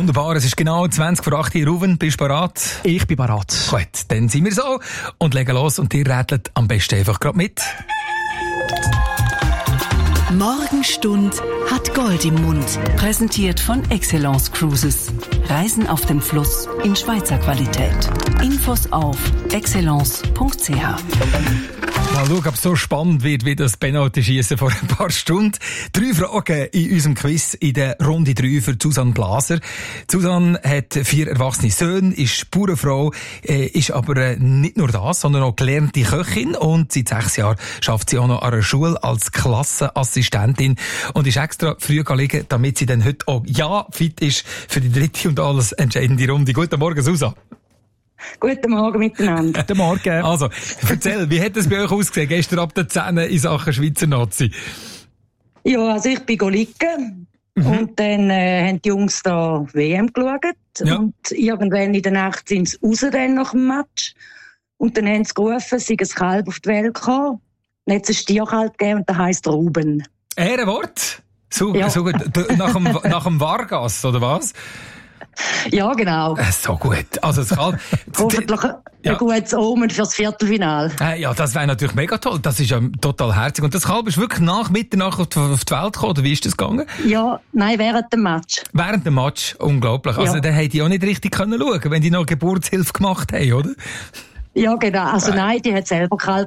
Wunderbar, es ist genau 20:08 Uhr. Ruven, bist du bereit? Ich bin bereit. Gut, dann sind wir so und legen los und ihr rätselt am besten einfach gerade mit. Morgenstund hat Gold im Mund. Präsentiert von Excellence Cruises. Reisen auf dem Fluss in Schweizer Qualität. Infos auf excellence.ch. Mal schauen, ob es so spannend wird wie das Penalty-Schiessen vor ein paar Stunden. 3 Fragen in unserem Quiz in der Runde 3 für Susanne Blaser. Susanne hat 4 erwachsene Söhne, ist Bauernfrau, ist aber nicht nur das, sondern auch gelernte Köchin und seit 6 Jahren arbeitet sie auch noch an einer Schule als Klassenassistentin und ist extra früh gelegen, damit sie dann heute auch fit ist für die dritte und alles entscheidende Runde. Guten Morgen, Susanne. Guten Morgen miteinander. Guten Morgen. Also, erzähl, wie hat es bei euch ausgesehen, gestern ab der 10 in Sachen Schweizer Nazi? Ja, also ich bin liegen und dann haben die Jungs da WM geschaut und irgendwann in der Nacht sind sie raus dann nach dem Match und dann haben sie gerufen, es sei ein Kalb auf die Welt gekommen. Dann hat es ein Stierkalb gegeben und der heisst Ruben. Ehrenwort? So, Ja. so gut. Nach dem Vargas, oder was? Ja, genau. So gut. Also, es kann... Hoffentlich ein gutes Omen fürs Viertelfinale. Ja, das wäre natürlich mega toll. Das ist ja total herzig. Und das Kalb ist wirklich nach Mitternacht auf die Welt gekommen, oder wie ist das gegangen? Ja, nein, während dem Match. Während dem Match? Unglaublich. Also, Ja. dann hätte ich auch nicht richtig schauen können, wenn die noch Geburtshilfe gemacht haben, oder? Ja, genau. Also nein, die hat selber Kalb